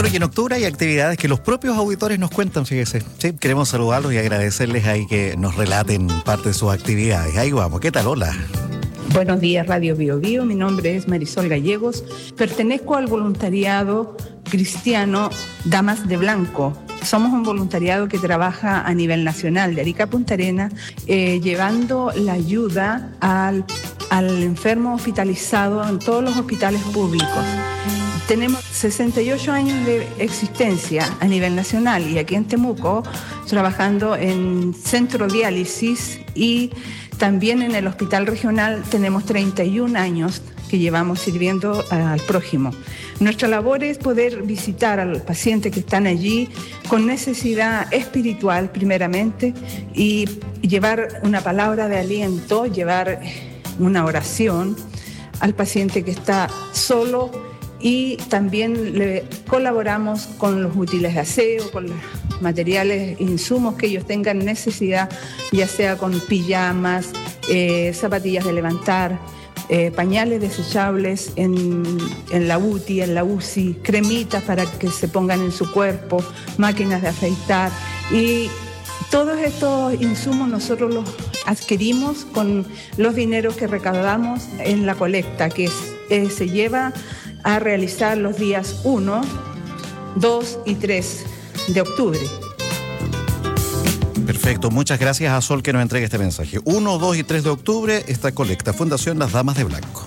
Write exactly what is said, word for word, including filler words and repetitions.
Bueno, y en octubre hay actividades que los propios auditores nos cuentan, fíjese. Sí, queremos saludarlos y agradecerles ahí que nos relaten parte de sus actividades. Ahí vamos, ¿qué tal? Hola. Buenos días, Radio Bio Bio. Mi nombre es Marisol Gallegos. Pertenezco al voluntariado cristiano Damas de Blanco. Somos un voluntariado que trabaja a nivel nacional de Arica a Punta Arenas, eh, llevando la ayuda al, al enfermo hospitalizado en todos los hospitales públicos. Tenemos sesenta y ocho años de existencia a nivel nacional y aquí en Temuco trabajando en centro diálisis y también en el hospital regional tenemos treinta y un años que llevamos sirviendo al prójimo. Nuestra labor es poder visitar a los pacientes que están allí con necesidad espiritual primeramente y llevar una palabra de aliento, llevar una oración al paciente que está solo. Y también le colaboramos con los útiles de aseo, con los materiales, insumos que ellos tengan necesidad, ya sea con pijamas, eh, zapatillas de levantar, eh, pañales desechables en, en la U T I, en la U C I, cremitas para que se pongan en su cuerpo, máquinas de afeitar. Y todos estos insumos nosotros los adquirimos con los dineros que recaudamos en la colecta, que es, eh, se lleva a realizar los días uno, dos y tres de octubre. Perfecto, muchas gracias a Sol que nos entrega este mensaje. uno, dos y tres de octubre, esta colecta, Fundación Las Damas de Blanco.